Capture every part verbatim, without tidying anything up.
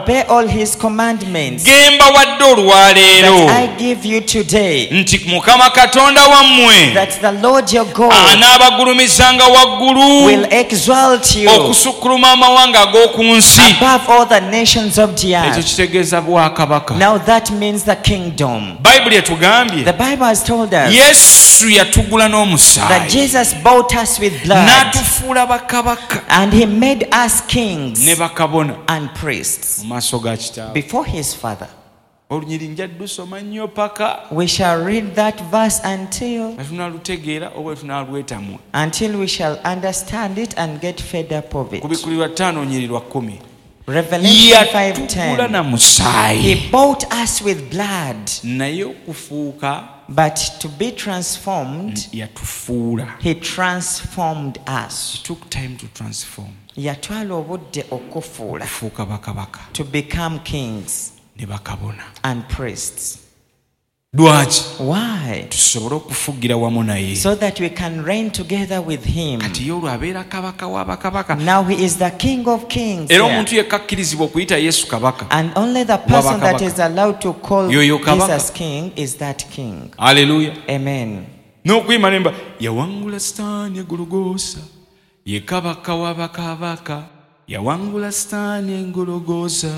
obey all his commandments gemba wadde olwaleero that I give you today, nti Mukama Katonda wammwe that the Lord your God anaabagulumizanga waggulu will exalt you okusukkuluma amawanga ag'oku nsi. above all the nations of the Ekyo earth. kitegeeza bwakabaka. Now that means the kingdom. Bayibuli etugambye The Bible has told us Yesu yatugula that n'omusaayi Jesus bought us with blood n'atufuula bakabaka and he made us kings ne bakabona and priests mu maaso ga Kitaawe. before his Father. Olunyiri nja lusoma nnyo paka We shall read that verse until nga tunaalutegeera oba tunaalwetamwa. until we shall understand it and get fed up of it. Kubikulirwa ttaano nyiri lwa kkumi. Revelation five Yatugula ten. na musaayi He bought us with blood, naye okufuuka but to be transformed, yatufuula. he transformed us. It took time to transform. Yatwala obudde okufuula, Okufuuka bakabaka to become kings ne bakabona. and priests. Lwaki? Why? Tusobole okufugira wamu naye. So that we can reign together with him. Kati ye olwo abeera kabaka wa bakabaka. Now he is the King of kings. Era here. omuntu yekka akkirizibwa okuyita Yesu kabaka. And only the person that Kabaka. is allowed to call Yoyo kabaka. Jesus king is that king. Haleluya. Amen. N'okuyima nemba yawangula Sitaani e Gologoosa, ye kabaka wa bakabaka. Yawangula Sitaani e Gologoosa,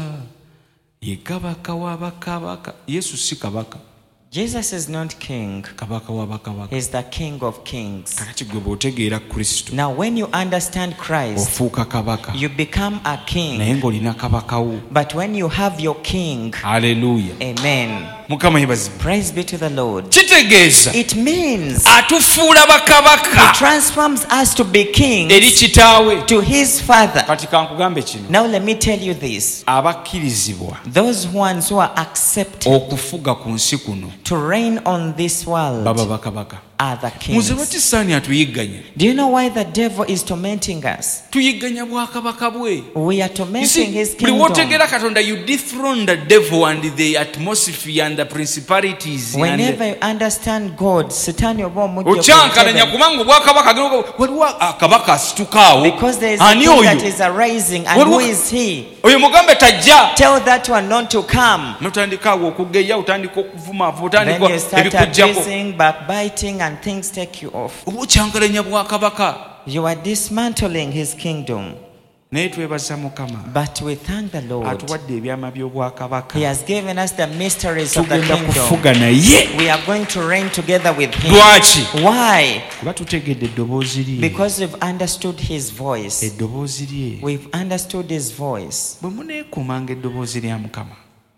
ye kabaka wa bakabaka. Yesu si kabaka, Jesus is not king. kabaka wa bakabaka. He's the King of kings. Kakati gwe bw'otegeera Kristo Now when you understand Christ, ofuuka kabaka you become a naye king. ng'olina kabaka wo. But when you have your king, Haleluya. amen. Mukama yebazibwe. Praise be to the Lord. Kitegeeza It means atufuula he bakabaka transforms us to be eri kings kitaawe. to his Father. Kati kankugambe kino, Now let me tell you this. abakkirizibwa Those ones who are accepted okufuga ku nsi kuno to reign on this world baba bakabaka. are the Muze kings. lwaki Sitaani atuyigganya? Do you know why the devil is tormenting us? Tuyigganya bwakabaka bwe. We are You tormenting see, his buli kingdom. w'otegeera Katonda, you dethrone the devil and the atmosphere and the principalities and Whenever you understand God, Satan oba omujja okyankalanya ku kubanga obwakabaka agenda waliwo akabaka asitukaawo. because there is a Ani king that oyo? is arising, and Waliwo- who is he? Oyo mugambe tajja. Tell that one not to come. Notandika awo okugeya, otandika okuvuma, Then otandika you start ebikujjako. abusing, backbiting, and things take you off. Oba okyankalanya bwakabaka. You are dismantling his kingdom. Naye twebaza Mukama But we thank the Lord. atuwadde ebyama by'obwakabaka. He has given us the mysteries of the Tugenda kingdom. kufuga naye. We are going to reign together with him. Lwaki? Why? Kuba tutegedde eddoboozi lye. Because we've understood his voice. Eddoboozi lye. We've understood his voice. Bwe muneekuumanga eddoboozi lya Mukama.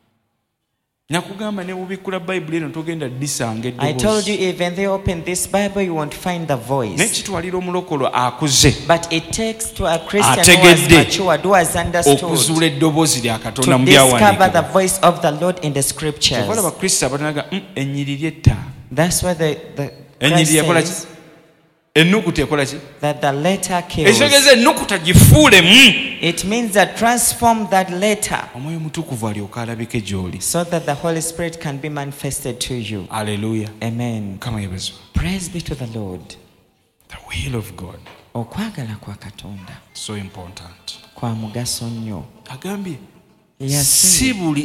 Nakugamba ne bubikkula Bayibuli eno togenda disanga I told you, eddoboozi. even though you open this Bible, you won't find the voice. N'ekitwalira omulokolo akuze But it takes to a Christian who has Ategedde. matured, who has understood, okuzuula eddoboozi lya Katonda to mu discover the byawandiikibwa. voice of the Lord in the scriptures. Kyova laba Kristo abatanaga "Mm, ennyiriri etta." That's why the, the Ennyiriri Christ ekola ki? says Ennukuta ekola ki? that the letter kills. Ekitegeeza ennukuta gifuulemu. It means that transform that letter Omwoyo Mutukuvu alyoka alabike gy'oli. so that the Holy Spirit can be manifested to you. Haleluya. Amen. Mukama yebazibwe. Praise be to the Lord. The will of God, Okwagala kwa Katonda so important. kwa mugaso nnyo. Agambye Yes, si buli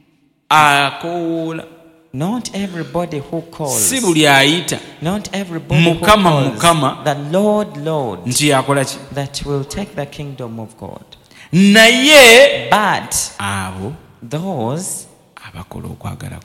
akoowoola, not everybody who calls, si buli ayita not everybody who Mukama, calls Mukama. the Lord, Lord, nti yakola ki? that will take the kingdom of God. Naye But abo those abakola okwagala